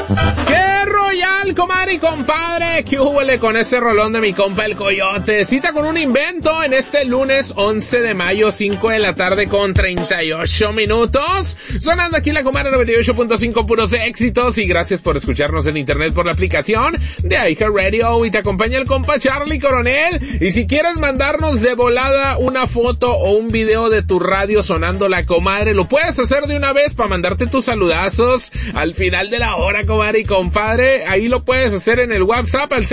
¡Qué royal, comadre y compadre! ¿Qué huele con ese rolón de mi compa el Coyote? Cita con un invento en este lunes 11 de mayo, 5 de la tarde con 38 minutos. Sonando aquí la comadre 98.5, puros éxitos. Y gracias por escucharnos en internet por la aplicación de iHeartRadio. Y te acompaña el compa Charlie Coronel. Y si quieres mandarnos de volada una foto o un video de tu radio sonando la comadre, lo puedes hacer de una vez para mandarte tus saludazos al final de la hora, comadre y compadre. Ahí lo puedes hacer en el WhatsApp al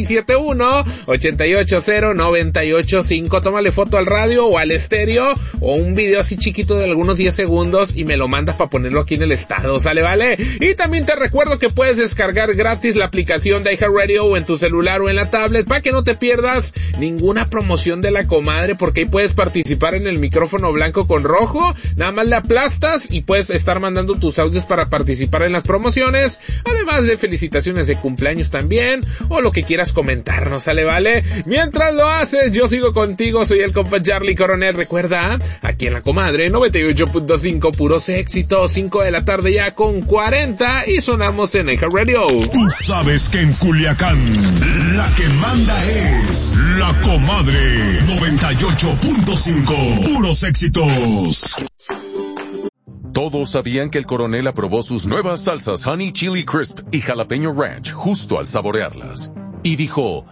6671-880-985. Tómale foto al radio o al estéreo o un video así chiquito de algunos 10 segundos y me lo mandas para ponerlo aquí en el estado, ¿sale? Vale. Y también te recuerdo que puedes descargar gratis la aplicación de iHeartRadio o en tu celular o en la tablet para que no te pierdas ninguna promoción de la comadre, porque ahí puedes participar en el micrófono blanco con rojo. Nada más le aplastas y puedes estar mandando tus audios para participar en las promociones, además de felicitaciones de cumpleaños también, o lo que quieras comentarnos, ¿sale? Vale. Mientras lo haces, yo sigo contigo, soy el compa Charlie Coronel. Recuerda, aquí en la comadre 98.5, puros éxitos, 5 de la tarde ya con 40 y sonamos en iHeartRadio. Tú sabes que en Culiacán la que manda es la comadre 98.5, puros éxitos. Todos sabían que el coronel aprobó sus nuevas salsas Honey Chili Crisp y Jalapeño Ranch justo al saborearlas. Y dijo,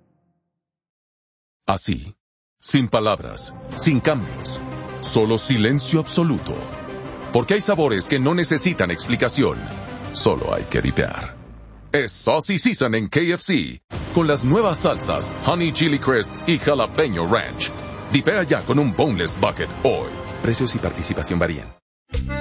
así, sin palabras, sin cambios, solo silencio absoluto. Porque hay sabores que no necesitan explicación, solo hay que dipear. Es Saucy Season en KFC, con las nuevas salsas Honey Chili Crisp y Jalapeño Ranch. Dipea ya con un Boneless Bucket hoy. Precios y participación varían.